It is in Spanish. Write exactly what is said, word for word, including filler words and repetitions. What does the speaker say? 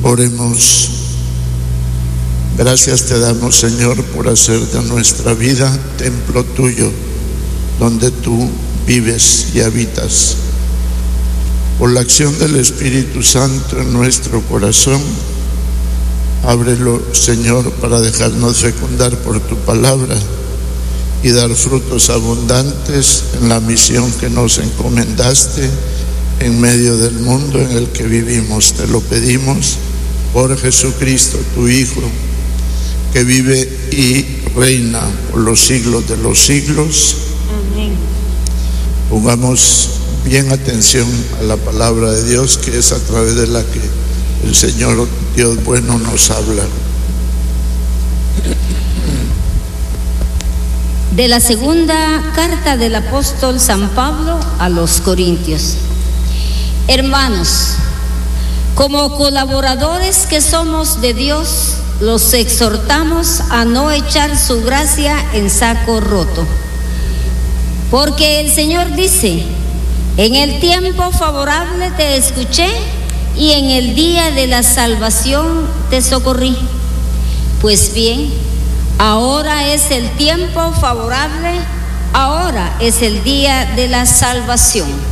Oremos. Gracias te damos, Señor, por hacer de nuestra vida templo tuyo, donde tú vives y habitas. Por la acción del Espíritu Santo en nuestro corazón, ábrelo, Señor, para dejarnos fecundar por tu palabra y dar frutos abundantes en la misión que nos encomendaste en medio del mundo en el que vivimos. Te lo pedimos por Jesucristo, tu Hijo, que vive y reina por los siglos de los siglos. Amén. Pongamos bien atención a la palabra de Dios, que es a través de la que el Señor Dios bueno nos habla. De la segunda carta del apóstol San Pablo a los Corintios. Hermanos, como colaboradores que somos de Dios, los exhortamos a no echar su gracia en saco roto. Porque el Señor dice: en el tiempo favorable te escuché y en el día de la salvación te socorrí. Pues bien, ahora es el tiempo favorable, ahora es el día de la salvación.